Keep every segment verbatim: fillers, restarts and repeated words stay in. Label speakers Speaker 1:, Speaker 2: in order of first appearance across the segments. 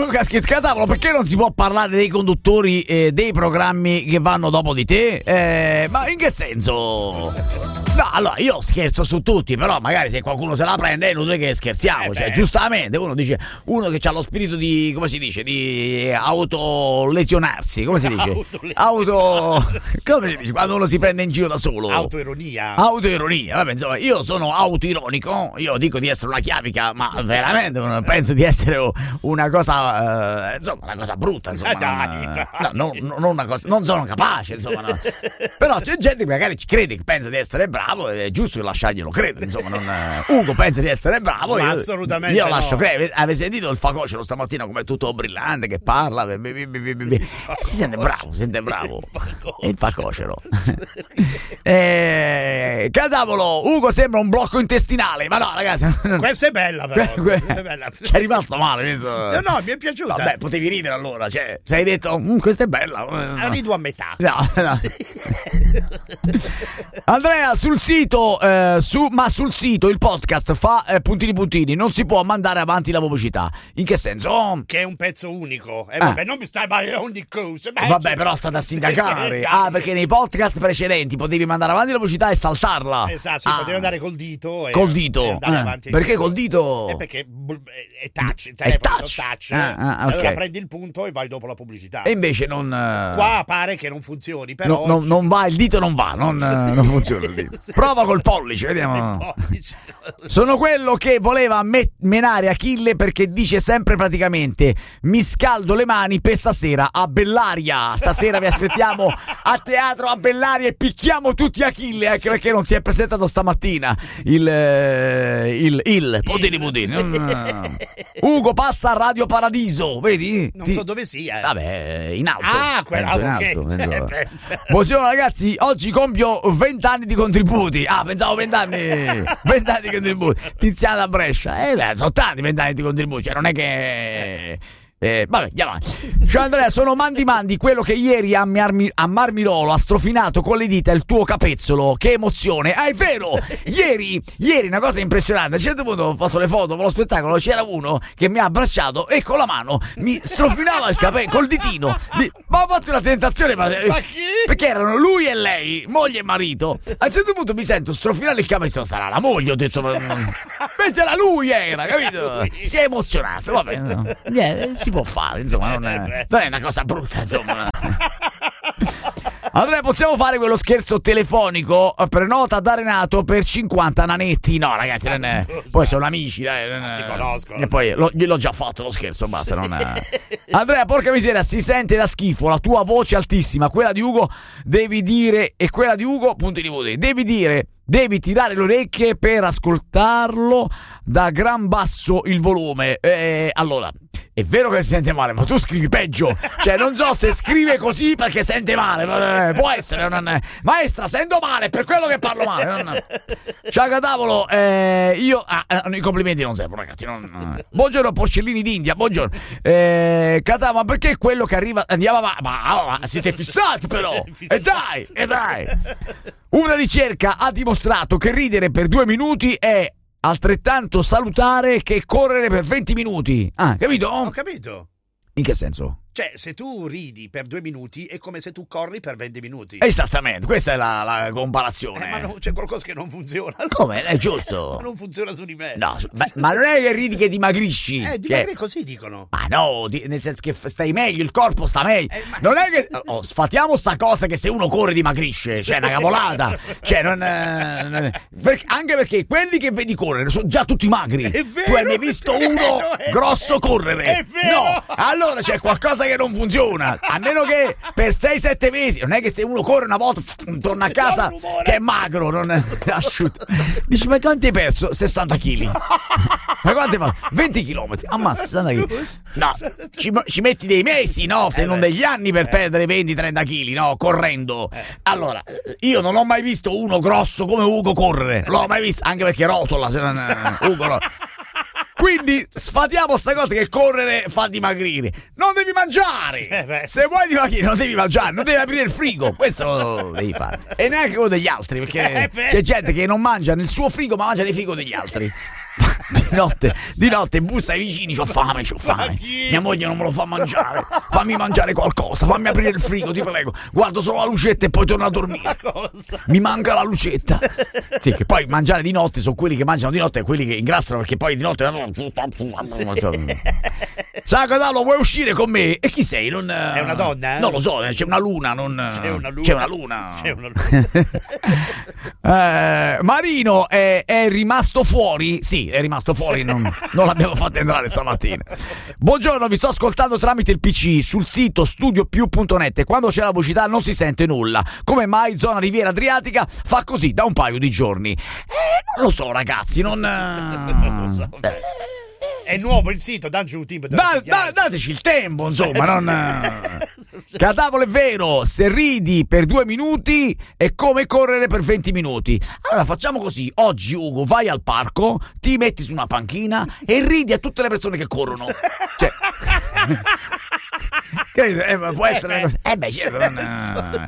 Speaker 1: Ugo che ha scritto: Catavolo, perché non si può parlare dei conduttori eh, dei programmi che vanno dopo di te? Eh, ma in che senso? No, allora io scherzo su tutti, però magari se qualcuno se la prende è inutile che scherziamo, eh cioè giustamente uno dice, uno che ha lo spirito di, come si dice, di autolesionarsi, come si dice? Auto, come si dice, quando uno si prende in giro da solo?
Speaker 2: Autoironia.
Speaker 1: Autoironia, vabbè, insomma, io sono autoironico, io dico di essere una chiavica, ma veramente non penso di essere una cosa, eh, insomma, una cosa brutta, insomma,
Speaker 2: Dai,
Speaker 1: non, no, non, una cosa, non sono capace, insomma, no. Però c'è gente che magari ci crede, che pensa di essere bravo, è giusto che lasciarglielo credere, insomma, non, Ugo pensa di essere bravo,
Speaker 2: ma
Speaker 1: io,
Speaker 2: assolutamente
Speaker 1: io
Speaker 2: no.
Speaker 1: lascio credere. Avete sentito il facocero stamattina come è tutto brillante, che parla, be, be, be, be, be. si sente bravo, si sente bravo, è il facocero. eh, Catavolo, Ugo sembra un blocco intestinale, ma no ragazzi,
Speaker 2: questa è bella però, questa è bella.
Speaker 1: Ci è rimasto male,
Speaker 2: no, no, mi è piaciuta.
Speaker 1: Vabbè, potevi ridere allora, cioè, se hai detto mm, questa è bella,
Speaker 2: no. Rido a metà.
Speaker 1: No, no. Andrea, sul sito eh, su, ma sul sito il podcast fa eh, puntini puntini, non si può mandare avanti la pubblicità. In che senso?
Speaker 2: Che è un pezzo unico. Eh, vabbè, ah. non mi stai mai ogni cosa. Beh,
Speaker 1: vabbè, però sta da sindacare. Ah, perché nei podcast precedenti potevi mandare avanti la pubblicità e saltarla.
Speaker 2: Esatto, si
Speaker 1: ah.
Speaker 2: poteva andare col dito. E,
Speaker 1: col dito.
Speaker 2: E andare
Speaker 1: eh.
Speaker 2: avanti.
Speaker 1: Perché col dito?
Speaker 2: È perché è touch, il telefono è touch. touch
Speaker 1: ah, ah, okay.
Speaker 2: Allora prendi il punto e vai dopo la pubblicità.
Speaker 1: E invece non.
Speaker 2: Qua pare che non funzioni, però.
Speaker 1: No, no, non va, il dito non va, non, non funziona il dito. Prova col pollice, vediamo.
Speaker 2: Pollice.
Speaker 1: Sono quello che voleva me- menare Achille perché dice sempre praticamente: mi scaldo le mani per stasera a Bellaria. Stasera vi aspettiamo a teatro a Bellaria e picchiamo tutti Achille, anche perché non si è presentato stamattina il eh, il il Podini Budini. Mm. Ugo passa a Radio Paradiso, vedi?
Speaker 2: Non
Speaker 1: Ti...
Speaker 2: so dove sia. Eh.
Speaker 1: Vabbè, in alto.
Speaker 2: Ah, quella
Speaker 1: in alto,
Speaker 2: okay.
Speaker 1: Buongiorno ragazzi, oggi compio vent'anni di contributi. Ah, pensavo vent'anni. vent'anni di contributi. Tiziana da Brescia. Eh, beh, sono tanti vent'anni di contributi. Cioè, non è che. Eh, vabbè, andiamo avanti. Ciao Andrea, sono Mandi Mandi, quello che ieri a, Marmi- a Marmirolo ha strofinato con le dita il tuo capezzolo. Che emozione! Ah, è vero! Ieri, ieri una cosa impressionante. A un certo punto ho fatto le foto per lo spettacolo. C'era uno che mi ha abbracciato e con la mano mi strofinava il capezzolo col ditino. Mi... Ma ho fatto una tentazione, ma...
Speaker 2: ma chi?
Speaker 1: Perché erano lui e lei, moglie e marito. A un certo punto mi sento strofinare il capezzolo. Sarà la moglie, ho detto. Ma invece era lui, era, capito? Si è emozionato. Vabbè, no. Yeah, si può fare, insomma, non è, non è una cosa brutta, insomma. Andrea, possiamo fare quello scherzo telefonico? Prenota da Renato per cinquanta nanetti. No, ragazzi, non è... poi sono amici, dai, non è...
Speaker 2: ti conosco.
Speaker 1: E poi l'ho, l'ho già fatto lo scherzo, basta, non è... Andrea, porca miseria, si sente da schifo, la tua voce altissima, quella di Ugo devi dire, e quella di Ugo, punti di voto, devi dire, devi tirare le orecchie per ascoltarlo da gran basso il volume. Eh, allora, è vero che si sente male, ma tu scrivi peggio. Cioè, non so se scrive così perché sente male. Può essere, non è... Maestra, sento male, per quello che parlo male. Non... Ciao Catavolo, eh, io... Ah, i complimenti non servono, ragazzi. Non... Buongiorno, Porcellini d'India, buongiorno. Eh, Catavolo, ma perché quello che arriva... Andiamo avanti. Ma, ma siete fissati, però. E dai, e dai. Una ricerca ha dimostrato che ridere per due minuti è altrettanto salutare che correre per venti minuti. Ah, capito?
Speaker 2: Ho capito.
Speaker 1: In che senso?
Speaker 2: Cioè, se tu ridi per due minuti è come se tu corri per venti minuti.
Speaker 1: Esattamente, questa è la, la comparazione.
Speaker 2: Eh, ma no, c'è qualcosa che non funziona.
Speaker 1: Come? È giusto.
Speaker 2: Ma non funziona su di me.
Speaker 1: No, ma, ma non è che ridi che dimagrisci.
Speaker 2: Eh, dimagri cioè, così dicono.
Speaker 1: Ma no, di, nel senso che stai meglio, il corpo sta meglio. Eh, ma... Non è che... Oh, sfatiamo sta cosa che se uno corre dimagrisce. Cioè, è una cavolata. Cioè, non... Eh, non perché, anche perché quelli che vedi correre sono già tutti magri.
Speaker 2: È vero,
Speaker 1: tu hai mai visto uno
Speaker 2: vero,
Speaker 1: grosso correre?
Speaker 2: È vero.
Speaker 1: No, allora c'è qualcosa che non funziona. A meno che per sei sette mesi, non è che se uno corre una volta torna a casa che è magro, non è asciutto. Dici, ma quanti hai perso? sessanta chili. Ma quanti hai fatto? venti chilometri. Ammazza, sessanta chili. No, ci, ci metti dei mesi, no? Se non degli anni per perdere venti trenta chili, no? Correndo. Allora, io non ho mai visto uno grosso come Ugo correre. Non l'ho mai visto, anche perché rotola. Se non, Ugo no. Quindi sfatiamo sta cosa che correre fa dimagrire. Non devi mangiare.
Speaker 2: Eh
Speaker 1: Se vuoi dimagrire non devi mangiare, non devi aprire il frigo. Questo lo devi fare. E neanche quello degli altri, perché
Speaker 2: eh
Speaker 1: c'è gente che non mangia nel suo frigo ma mangia nel frigo degli altri. Di notte, di notte bussa ai vicini, c'ho fame, c'ho fame. Mia moglie non me lo fa mangiare. Fammi mangiare qualcosa, fammi aprire il frigo, ti prego. Guardo solo la lucetta e poi torno a dormire. Mi manca la lucetta. Sì, che poi mangiare di notte sono quelli che mangiano di notte e quelli che ingrassano perché poi di notte. Ciao Cataldo, vuoi uscire con me? E chi sei? Non,
Speaker 2: È una donna? Eh?
Speaker 1: Non lo so, c'è una luna, non.
Speaker 2: C'è una luna.
Speaker 1: C'è una luna.
Speaker 2: C'è una luna.
Speaker 1: eh, Marino è, è rimasto fuori? Sì, è rimasto fuori, non, non l'abbiamo fatto entrare stamattina. Buongiorno, vi sto ascoltando tramite il P C sul sito studio più punto net e quando c'è la pubblicità non si sente nulla. Come mai zona Riviera Adriatica fa così da un paio di giorni? Eh, non lo so ragazzi, non...
Speaker 2: Non lo so. È nuovo il sito, dacci un tempo.
Speaker 1: Da, da, dateci il tempo, insomma, non... Catavolo, è vero, se ridi per due minuti è come correre per venti minuti. Allora facciamo così, oggi Ugo vai al parco, ti metti su una panchina e ridi a tutte le persone che corrono. Cioè... Eh, può essere una cosa. Eh beh, certo, non...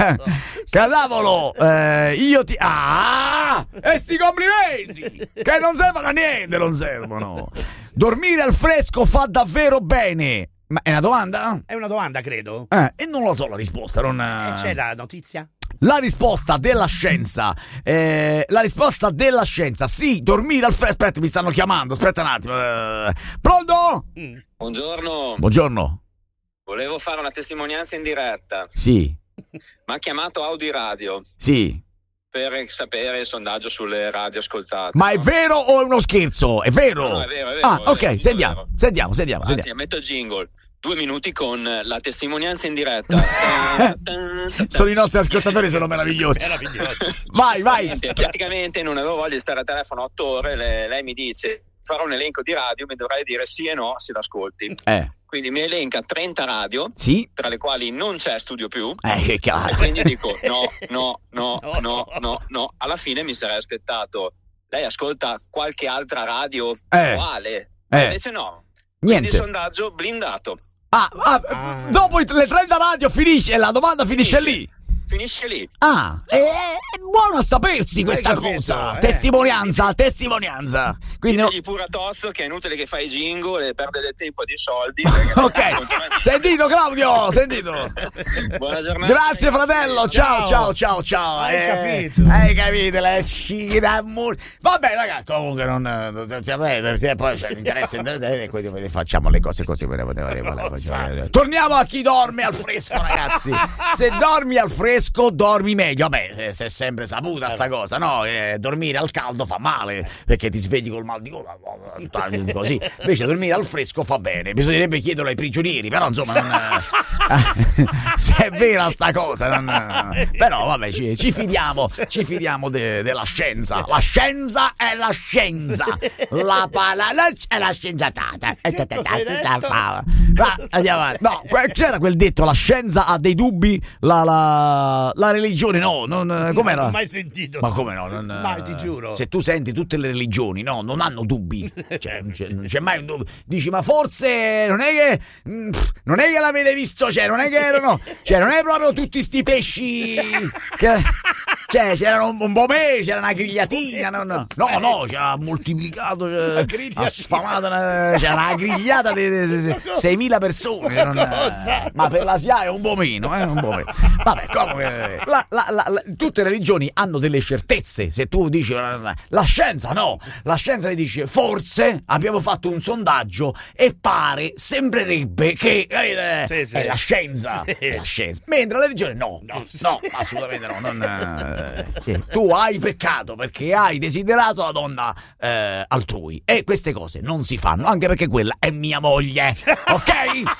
Speaker 1: Catavolo, eh, io ti. Ah! E sti complimenti! Che non servono a niente, non servono. Dormire al fresco fa davvero bene. Ma è una domanda?
Speaker 2: È una domanda, credo.
Speaker 1: Eh, e non lo so la risposta, non.
Speaker 2: E c'è la notizia?
Speaker 1: La risposta della scienza, eh, la risposta della scienza, sì, dormire al fresco. Aspetta, mi stanno chiamando, aspetta un attimo. Eh, pronto?
Speaker 3: Mm. Buongiorno.
Speaker 1: Buongiorno.
Speaker 3: Volevo fare una testimonianza in diretta.
Speaker 1: Sì.
Speaker 3: Mi ha chiamato Audi Radio.
Speaker 1: Sì.
Speaker 3: Per sapere il sondaggio sulle radio ascoltate.
Speaker 1: Ma
Speaker 3: no?
Speaker 1: è vero o è uno scherzo? È vero?
Speaker 3: No, no, è vero, è vero.
Speaker 1: Ah,
Speaker 3: è
Speaker 1: ok,
Speaker 3: vero,
Speaker 1: sentiamo,
Speaker 3: è vero.
Speaker 1: sentiamo, sentiamo,
Speaker 3: Anzi,
Speaker 1: sentiamo.
Speaker 3: metto il jingle. Due minuti con la testimonianza in diretta.
Speaker 1: Sono i nostri ascoltatori, sono meravigliosi. Vai, vai.
Speaker 3: Niente, praticamente non avevo voglia di stare a telefono otto ore. Le, lei mi dice: farò un elenco di radio, mi dovrai dire sì e no se l'ascolti.
Speaker 1: Eh.
Speaker 3: Quindi mi elenca trenta radio,
Speaker 1: Sì.
Speaker 3: tra le quali non c'è Studio Più.
Speaker 1: Eh, che
Speaker 3: E
Speaker 1: cazzo.
Speaker 3: quindi dico no, no, no, no, no, no. Alla fine mi sarei aspettato. Lei ascolta qualche altra radio
Speaker 1: Eh.
Speaker 3: uguale?
Speaker 1: Eh.
Speaker 3: Invece no. Quindi
Speaker 1: Niente.
Speaker 3: il sondaggio blindato.
Speaker 1: Ah, ah, dopo i- le trenta radio finisce e la domanda finisce lì.
Speaker 3: Finisce lì.
Speaker 1: Ah, è, è buono a sapersi questa
Speaker 2: capito,
Speaker 1: cosa.
Speaker 2: eh.
Speaker 1: Testimonianza, testimonianza. Quindi no-
Speaker 3: Digli pure a Tozzo che è inutile che fai jingle e perde del tempo e di soldi.
Speaker 1: Ok, sentito Claudio, sentito.
Speaker 3: Buona giornata.
Speaker 1: Grazie fratello, ciao ciao ciao ciao.
Speaker 2: Hai
Speaker 1: Eh,
Speaker 2: capito?
Speaker 1: Hai capito la scina mur- Vabbè ragazzi, comunque non non- vabbè, se poi c'è l'interesse e quindi facciamo le cose così. Torniamo a chi dorme al fresco, ragazzi. Se dormi al fresco dormi meglio. Vabbè, si è sempre saputa sta cosa, no? Eh, dormire al caldo fa male perché ti svegli col mal di gola così. Invece dormire al fresco fa bene. Bisognerebbe chiederlo ai prigionieri, però insomma non, eh, se è vera sta cosa, non, però vabbè, ci, ci fidiamo, ci fidiamo de- della scienza. La scienza è la scienza. La parola è la scienziatata. Va, andiamo avanti. No, que- c'era quel detto, la scienza ha dei dubbi, la, la, la religione no, non, com'era?
Speaker 2: Non ho mai sentito.
Speaker 1: Ma come no? Non,
Speaker 2: Mai, ti giuro.
Speaker 1: Se tu senti tutte le religioni, no, non hanno dubbi. Cioè, non c'è, non c'è mai un dubbio. Dici, ma forse non è che mm, non è che l'avete visto, cioè, non è che erano, cioè, non è proprio tutti sti pesci che, cioè, c'erano un, un po' me, c'era una grigliatina, no, no, no, no, c'era moltiplicato, c'era, ha sfamato, una, c'era una grigliata di seimila persone, non, ma per la S I A è un po' meno, eh, un po' meno. Vabbè, comunque, la, la, la, la, tutte le religioni hanno delle certezze. Se tu dici la, la scienza no, la scienza ti dice forse abbiamo fatto un sondaggio e pare, sembrerebbe che eh,
Speaker 2: Sì, sì.
Speaker 1: è la scienza,
Speaker 2: Sì.
Speaker 1: è la scienza. Mentre la religione no, no, no, assolutamente no. Non, eh, sì. Tu hai peccato perché hai desiderato la donna eh, altrui e queste cose non si fanno, anche perché quella è mia moglie, ok?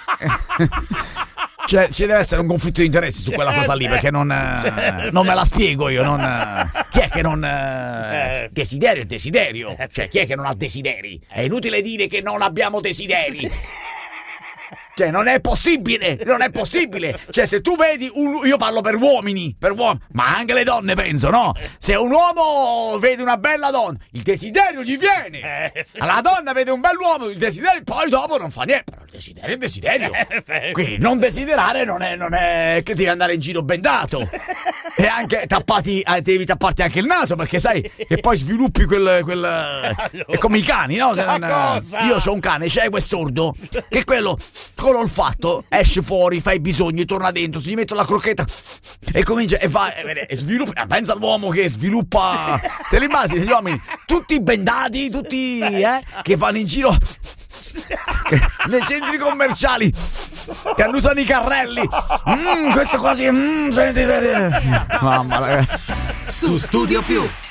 Speaker 1: Cioè, ci deve essere un conflitto di interessi su quella cosa lì, perché non, eh, non me la spiego io. Non, eh, chi è che non. Eh, desiderio è desiderio. Cioè, chi è che non ha desideri? È inutile dire che non abbiamo desideri. Cioè, non è possibile, non è possibile. Cioè, se tu vedi un. Io parlo per uomini, per uomini, ma anche le donne, penso, no? Se un uomo vede una bella donna, il desiderio gli viene. La donna vede un bell'uomo, il desiderio, poi dopo non fa niente. il desiderio è il desiderio. Quindi non desiderare non è, non è che devi andare in giro bendato. E anche tappati, eh, devi tapparti anche il naso, perché sai che poi sviluppi quel. quel allora, è come i cani, no? Io c'ho un cane, c'è quel sordo, che quello con l'olfatto esce fuori, fa i bisogni, torna dentro, si gli mette la crocchetta e comincia e va e, e sviluppa. Pensa all'uomo che sviluppa. Te li immagini gli uomini tutti bendati, tutti eh, che vanno in giro nei centri commerciali, che annusano i carrelli. Mm, questo quasi mm, senti, senti. Mamma ragazzi.
Speaker 4: Su Studio Più.